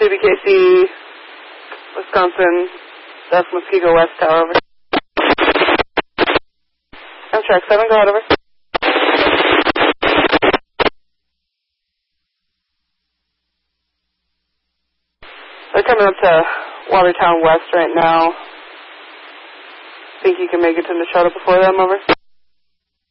CBKC, Wisconsin, that's Muskego West Tower, over. Track 7, go ahead, over. They're coming up to Watertown West right now. Think you can make it to Nechota before them, over?